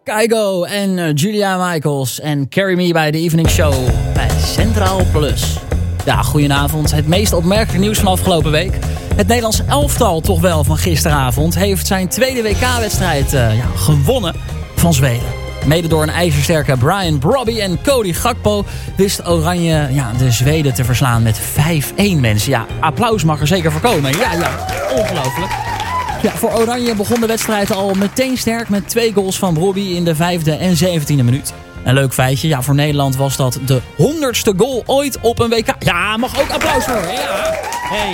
Kygo en Julia Michaels en Carry Me bij de Evening Show bij Centraal Plus. Ja, goedenavond. Het meest opmerkelijke nieuws van afgelopen week. Het Nederlands elftal toch wel van gisteravond heeft zijn tweede WK-wedstrijd gewonnen van Zweden. Mede door een ijzersterke Brian Brobby en Cody Gakpo wist Oranje de Zweden te verslaan met 5-1 mensen. Ja, applaus mag er zeker voor komen. Ja, ongelooflijk. Ja, voor Oranje begon de wedstrijd al meteen sterk met 2 goals van Brobby in de 5e en 17e minuut. Een leuk feitje, ja, voor Nederland was dat de 100ste goal ooit op een WK. Ja, mag ook applaus voor. Ja, hey.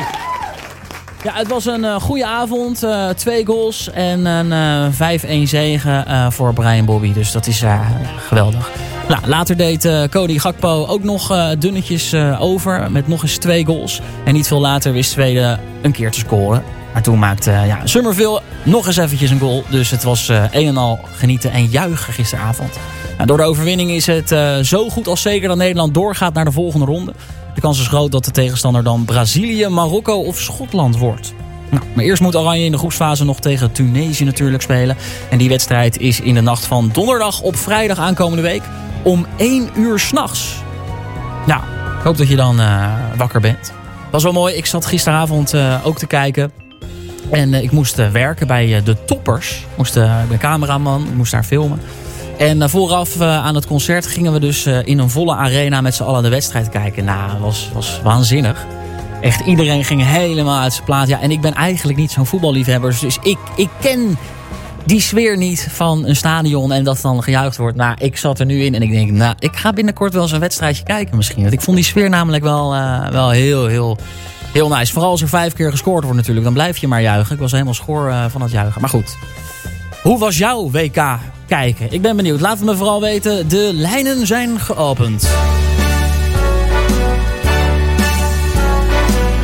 Ja, het was een goede avond. 2 goals en een 5-1 zege voor Brian Brobby. Dus dat is geweldig. Nou, later deed Cody Gakpo ook nog dunnetjes over met nog eens 2 goals. En niet veel later wist Zweden een keer te scoren. Maar toen maakte Summerville nog eens eventjes een goal. Dus het was een en al genieten en juichen gisteravond. Nou, door de overwinning is het zo goed als zeker dat Nederland doorgaat naar de volgende ronde. De kans is groot dat de tegenstander dan Brazilië, Marokko of Schotland wordt. Nou, maar eerst moet Oranje in de groepsfase nog tegen Tunesië natuurlijk spelen. En die wedstrijd is in de nacht van donderdag op vrijdag aankomende week om 1 uur 's nachts. Ja, ik hoop dat je dan wakker bent. Was wel mooi, ik zat gisteravond ook te kijken. En ik moest werken bij de Toppers. Ik ben cameraman, ik moest daar filmen. En vooraf aan het concert gingen we dus in een volle arena met z'n allen de wedstrijd kijken. Nou, was waanzinnig. Echt, iedereen ging helemaal uit zijn plaat. Ja, en ik ben eigenlijk niet zo'n voetballiefhebber. Dus ik ken die sfeer niet van een stadion en dat dan gejuicht wordt. Nou, ik zat er nu in en ik denk, ik ga binnenkort wel eens een wedstrijdje kijken misschien. Want ik vond die sfeer namelijk wel heel nice. Vooral als er 5 keer gescoord wordt natuurlijk. Dan blijf je maar juichen. Ik was helemaal schor van het juichen. Maar goed. Hoe was jouw WK kijken? Ik ben benieuwd. Laat het me vooral weten. De lijnen zijn geopend.